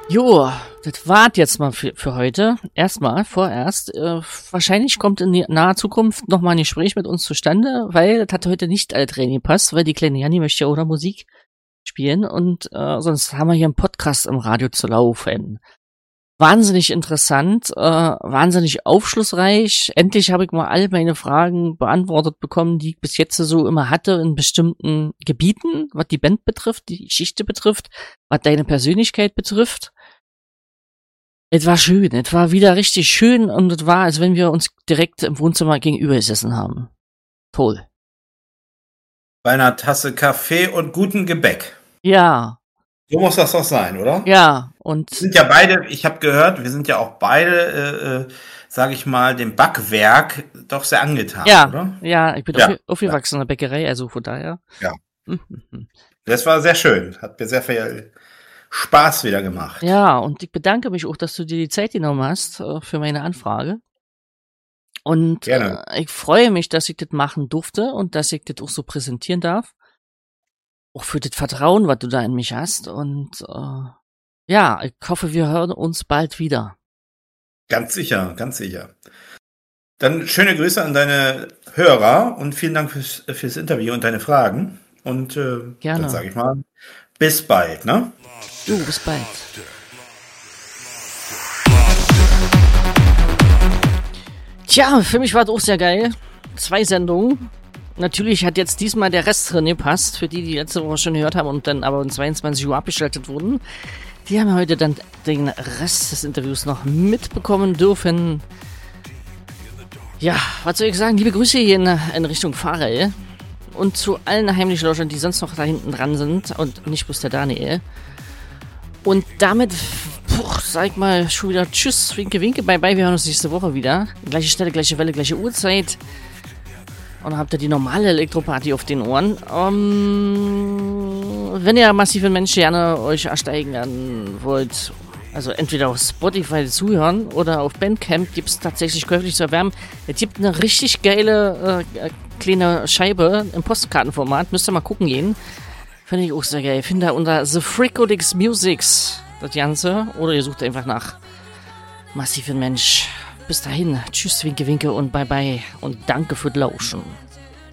Jo, das war's jetzt mal für heute. Vorerst. Wahrscheinlich kommt in naher Zukunft nochmal ein Gespräch mit uns zustande, weil das hat heute nicht alle Training gepasst, weil die kleine Janni möchte ja auch noch Musik spielen und sonst haben wir hier einen Podcast im Radio zu laufen. Wahnsinnig interessant, wahnsinnig aufschlussreich. Endlich habe ich mal all meine Fragen beantwortet bekommen, die ich bis jetzt so immer hatte in bestimmten Gebieten, was die Band betrifft, die Geschichte betrifft, was deine Persönlichkeit betrifft. Es war schön, es war wieder richtig schön und es war, als wenn wir uns direkt im Wohnzimmer gegenüber gesessen haben. Toll. Bei einer Tasse Kaffee und gutem Gebäck. Ja. So muss das doch sein, oder? Ja, und... Wir sind ja beide, ich habe gehört, wir sind ja auch beide, sage ich mal, dem Backwerk doch sehr angetan, ja, oder? Ja, ich bin aufgewachsen in der Bäckerei, also von daher. Ja. Das war sehr schön, hat mir sehr viel Spaß wieder gemacht. Ja, und ich bedanke mich auch, dass du dir die Zeit genommen hast für meine Anfrage. Und ich freue mich, dass ich das machen durfte und dass ich das auch so präsentieren darf. Auch für das Vertrauen, was du da in mich hast. Und ja, ich hoffe, wir hören uns bald wieder. Ganz sicher, ganz sicher. Dann schöne Grüße an deine Hörer und vielen Dank fürs Interview und deine Fragen. Und gerne. Dann sage ich mal, bis bald, ne? Du, bis bald. Tja, für mich war es auch sehr geil. 2 Sendungen. Natürlich hat jetzt diesmal der Rest drin gepasst, für die letzte Woche schon gehört haben und dann aber um 22 Uhr abgeschaltet wurden. Die haben heute dann den Rest des Interviews noch mitbekommen dürfen. Ja, was soll ich sagen? Liebe Grüße hier in Richtung Pfarrei. Und zu allen heimlichen Lauschern, die sonst noch da hinten dran sind. Und nicht bloß der Daniel. Und damit, sag ich mal, schon wieder tschüss, winke, winke, bye, bye. Wir hören uns nächste Woche wieder. Gleiche Stelle, gleiche Welle, gleiche Uhrzeit. Und dann habt ihr die normale Elektroparty auf den Ohren. Wenn ihr massive Menschen gerne euch ersteigen wollt, also entweder auf Spotify zuhören oder auf Bandcamp, gibt es tatsächlich käuflich zu erwerben. Es gibt eine richtig geile kleine Scheibe im Postkartenformat. Müsst ihr mal gucken gehen. Finde ich auch sehr geil. Findet ihr unter The Freakodix Musics das Ganze. Oder ihr sucht einfach nach massiven Mensch. Bis dahin. Tschüss, winke, winke und bye, bye. Und danke für das Lauschen.